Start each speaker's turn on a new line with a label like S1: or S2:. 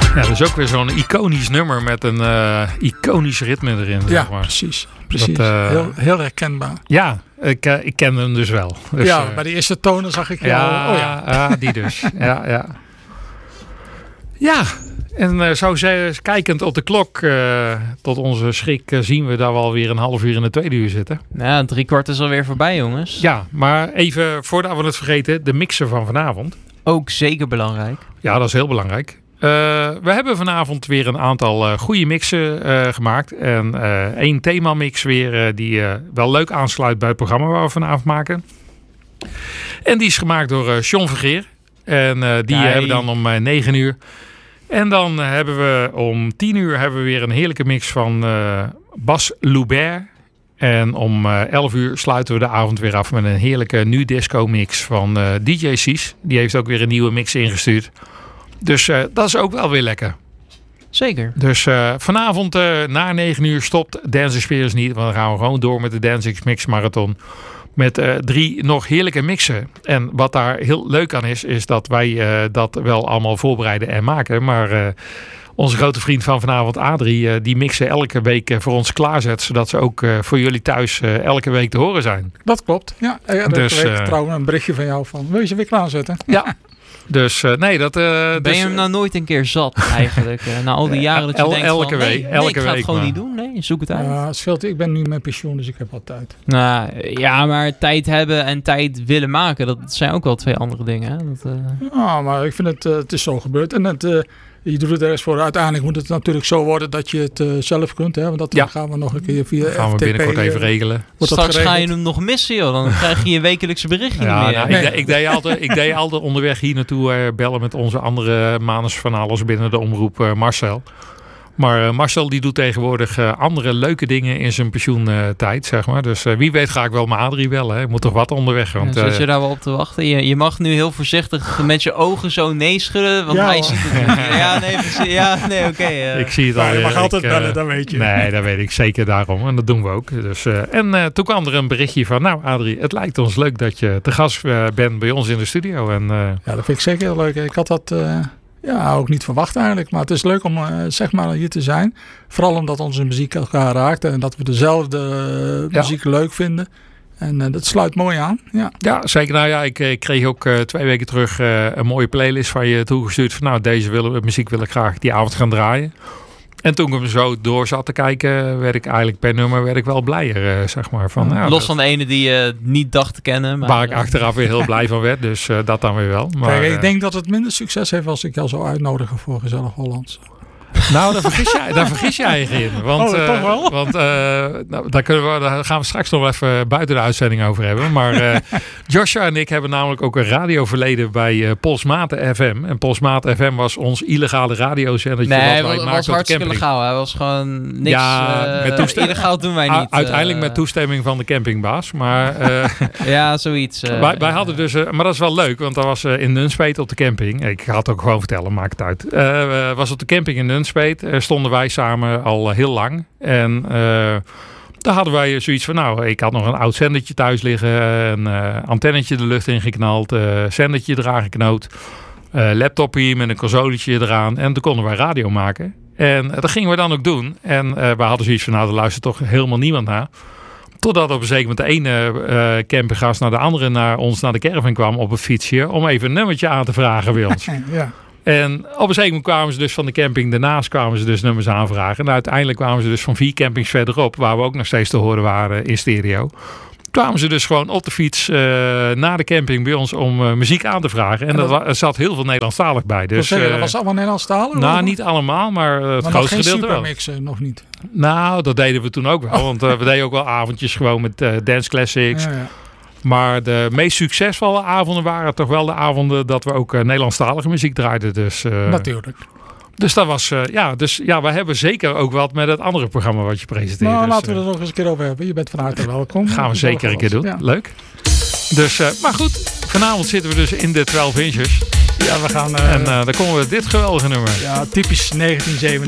S1: Ja, dat is ook weer zo'n iconisch nummer met een iconisch ritme erin.
S2: Ja,
S1: zeg maar.
S2: precies.
S1: Dat,
S2: heel herkenbaar.
S1: Ja, ik ken hem dus wel. Dus,
S2: ja, bij de eerste tonen zag ik jou.
S1: Ja, die dus. ja. Ja, en zo kijkend op de klok, tot onze schrik, zien we dat we alweer een half uur in de tweede uur zitten.
S3: Ja, 3/4 is alweer voorbij, jongens.
S1: Ja, maar even voordat we het vergeten, de mixen van vanavond.
S3: Ook zeker belangrijk.
S1: Ja, dat is heel belangrijk. We hebben vanavond weer een aantal goede mixen gemaakt. En één themamix weer die wel leuk aansluit bij het programma waar we vanavond maken. En die is gemaakt door John Vergeer. En die hebben we dan om 9 uur. En dan hebben we om 10 uur hebben we weer een heerlijke mix van Bas Loubert. En om 11 uur sluiten we de avond weer af met een heerlijke nu disco mix van DJ Cies. Die heeft ook weer een nieuwe mix ingestuurd. Dus dat is ook wel weer lekker.
S3: Zeker.
S1: Dus vanavond na 9 uur stopt Dance Experience niet. Want dan gaan we gewoon door met de Dance Mix Marathon. Met 3 nog heerlijke mixen. En wat daar heel leuk aan is dat wij dat wel allemaal voorbereiden en maken. Maar onze grote vriend van vanavond, Adrie, die mixen elke week voor ons klaarzet. Zodat ze ook voor jullie thuis elke week te horen zijn.
S2: Dat klopt. Ja,
S1: dus,
S2: ik trouwens een berichtje van jou van, wil je ze weer klaarzetten?
S1: Ja. Dus nee, dat...
S3: ben je hem nou nooit een keer zat eigenlijk? Na al die jaren dat je denkt
S1: elke week,
S3: ik ga het gewoon niet doen. Nee, zoek het uit.
S2: Ja, scheelt, ik ben nu met pensioen, dus ik heb wat tijd.
S3: Nou, ja, maar tijd hebben en tijd willen maken, dat zijn ook wel 2 andere dingen. Hè?
S2: Ja, maar ik vind het is zo gebeurd. En je doet het ergens voor. Uiteindelijk moet het natuurlijk zo worden dat je het zelf kunt. Hè? Want dat gaan we nog een keer via
S1: gaan we
S2: FTP,
S1: binnenkort even regelen.
S3: Straks ga je hem nog missen, joh. Dan krijg je je wekelijkse berichtje niet meer.
S1: Nou, ik deed altijd onderweg hier naartoe bellen met onze andere manus van alles binnen de omroep, Marcel. Maar Marcel die doet tegenwoordig andere leuke dingen in zijn pensioentijd, zeg maar. Dus wie weet ga ik wel mijn Adrie bellen. Hè. Ik moet toch wat onderweg. Want,
S3: zit je daar wel op te wachten? Je mag nu heel voorzichtig met je ogen zo nee schudden. Want hij ziet het niet. Oké.
S1: Ik zie het al.
S2: Je mag altijd bellen, dat weet je.
S1: Nee, dat weet ik zeker daarom. En dat doen we ook. Dus, en toen kwam er een berichtje van, nou Adrie, het lijkt ons leuk dat je te gast bent bij ons in de studio. En,
S2: ja, dat vind ik zeker heel leuk. Ik had dat... ook niet verwacht eigenlijk. Maar het is leuk om zeg maar hier te zijn. Vooral omdat onze muziek elkaar raakt. En dat we dezelfde muziek leuk vinden. En dat sluit mooi aan. Ja,
S1: zeker. Nou ja, ik kreeg ook 2 weken terug een mooie playlist van je toegestuurd. Van nou, deze muziek wil ik graag die avond gaan draaien. En toen ik hem zo door zat te kijken, werd ik eigenlijk per nummer wel blijer, zeg maar. Van,
S3: los van de ene die je niet dacht te kennen. Maar
S1: waar ik achteraf weer heel blij van werd, dus dat dan weer wel. Maar,
S2: kijk, ik denk dat het minder succes heeft als ik jou zou uitnodigen voor Gezellig Hollands.
S1: Nou, daar vergis je eigen in. Want,
S2: toch wel?
S1: Want daar gaan we straks nog even buiten de uitzending over hebben. Maar Joshua en ik hebben namelijk ook een radioverleden bij Polsmaten FM. En Polsmaten FM was ons illegale radiozendertje.
S3: Nee, het was hartstikke legaal. Hij was gewoon niks. Illegaal doen wij niet.
S1: Uiteindelijk met toestemming van de campingbaas. Maar,
S3: ja, zoiets.
S1: Wij hadden dus... maar dat is wel leuk, want dat was in Nunspeet op de camping. Ik ga het ook gewoon vertellen, maakt het uit. Was op de camping in Nunspeet. Stonden wij samen al heel lang. En daar hadden wij zoiets van, nou, ik had nog een oud zendertje thuis liggen. Een antennetje de lucht ingeknald. Zendertje eraan geknoot. Laptopje met een consoletje eraan. En toen konden wij radio maken. En dat gingen we dan ook doen. En we hadden zoiets van, nou, er luistert toch helemaal niemand naar. Totdat op een zeker moment de ene campinggast naar de andere naar de caravan kwam op een fietsje. Om even een nummertje aan te vragen bij ons.
S2: Ja.
S1: En op een zeker moment kwamen ze dus van de camping. Daarnaast kwamen ze dus nummers aanvragen. En uiteindelijk kwamen ze dus van 4 campings verderop. Waar we ook nog steeds te horen waren in stereo. Kwamen ze dus gewoon op de fiets naar de camping bij ons om muziek aan te vragen. En er zat heel veel Nederlandstalig bij. Dus,
S2: dat was allemaal Nederlandstalig?
S1: Nou, niet allemaal, maar het grootste gedeelte wel.
S2: Maar nog niet?
S1: Nou, dat deden we toen ook wel. Want we deden ook wel avondjes gewoon met dance classics. Ja. Maar de meest succesvolle avonden waren toch wel de avonden dat we ook Nederlandstalige muziek draaiden. Dus,
S2: natuurlijk.
S1: Dus dat was, wij hebben zeker ook wat met het andere programma wat je presenteert.
S2: Nou, laten we er nog eens een keer over hebben. Je bent van harte welkom.
S1: Gaan we zeker een keer doen. Ja. Leuk. Dus, maar goed, vanavond zitten we dus in de 12 inches.
S2: Ja, we gaan...
S1: en dan komen we dit geweldige nummer.
S2: Ja, typisch 1997.